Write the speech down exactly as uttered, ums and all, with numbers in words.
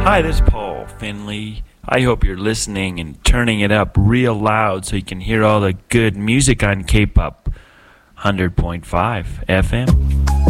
Hi, this is Paul Finley. I hope you're listening and turning it up real loud so you can hear all the good music on K-Pop one hundred point five F M.